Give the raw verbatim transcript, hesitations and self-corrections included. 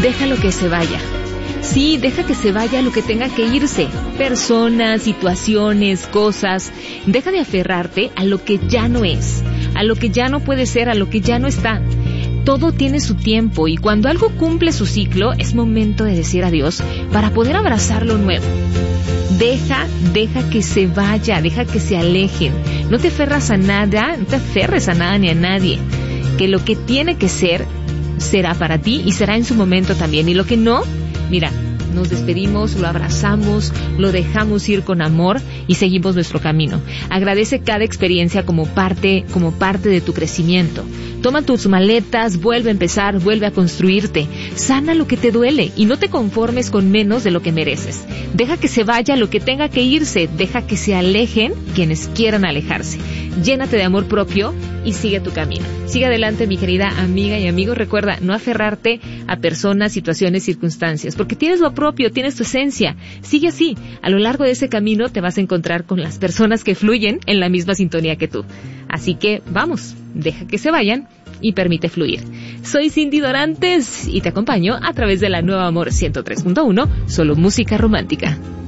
déjalo que se vaya. Sí, deja que se vaya lo que tenga que irse. Personas, situaciones, cosas. Deja de aferrarte a lo que ya no es, a lo que ya no puede ser, a lo que ya no está. Todo tiene su tiempo y cuando algo cumple su ciclo, es momento de decir adiós para poder abrazar lo nuevo. Deja, deja que se vaya, deja que se alejen. No te aferras a nada, no te aferres a nada ni a nadie. Que lo que tiene que ser, será para ti y será en su momento también. Y lo que no, mira, nos despedimos, lo abrazamos, lo dejamos ir con amor y seguimos nuestro camino. Agradece cada experiencia como parte, como parte de tu crecimiento. Toma tus maletas, vuelve a empezar, vuelve a construirte. Sana lo que te duele y no te conformes con menos de lo que mereces. Deja que se vaya lo que tenga que irse, deja que se alejen quienes quieran alejarse. Llénate de amor propio y sigue tu camino. Sigue adelante, mi querida amiga y amigo. Recuerda, no aferrarte a personas, situaciones, circunstancias, porque tienes lo propio, tienes tu esencia. Sigue así. A lo largo de ese camino te vas a encontrar con las personas que fluyen en la misma sintonía que tú. Así que, vamos, deja que se vayan y permite fluir. Soy Cindy Dorantes y te acompaño a través de la Nueva Amor ciento tres punto uno, solo música romántica.